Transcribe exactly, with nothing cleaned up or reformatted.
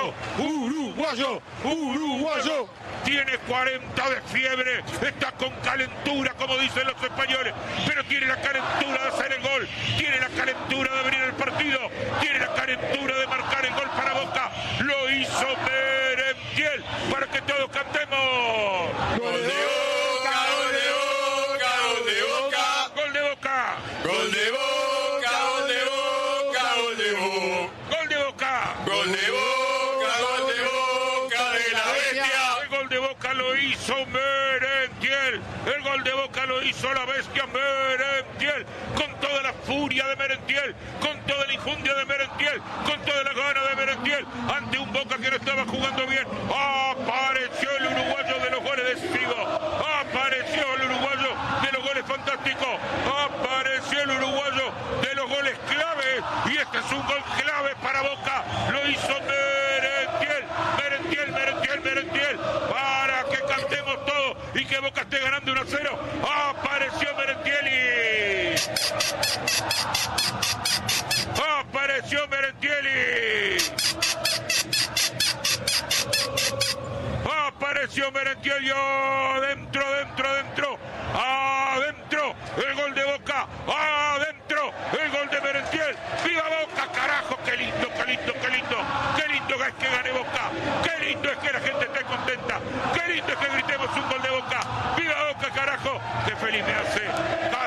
uruguayo, uruguayo, uruguayo. Tiene cuarenta de fiebre, está con calentura, como dicen los españoles, pero tiene la calentura de hacer el gol, tiene la calentura de abrir el partido, tiene la calentura de marcar el gol para Boca. Lo hizo Merentiel, para que todos cantemos. Gol de Boca, gol de Boca, gol de Boca, gol de Boca, gol de Boca, gol de Boca, gol de Boca, gol de Boca, gol de Boca, gol de Boca de la bestia. El gol de Boca lo hizo Merentiel, el gol de Boca lo hizo la bestia Merentiel, con toda la furia de Merentiel, con toda la injundia de Merentiel, con toda la gana de Merentiel, ante un Boca que no estaba jugando bien. Apareció el uruguayo de los goles decisivos, apareció el uruguayo de los goles fantásticos, apareció el uruguayo de los goles claves, y este es un gol clave para Boca. Lo hizo Merentiel, Merentiel, Merentiel, Merentiel, para que cantemos todos y que Boca esté ganando uno a cero. Apareció Merentieli, apareció Merentieli, apareció Merentiel, adentro, adentro, adentro, adentro, el gol de Boca, adentro, el gol de Merentiel. ¡Viva Boca, carajo! ¡Qué lindo, qué lindo, qué lindo! ¡Qué lindo es que gane Boca! ¡Qué lindo es que la gente esté contenta! ¡Qué lindo es que gritemos un gol de Boca! ¡Viva Boca, carajo! ¡Qué feliz me hace!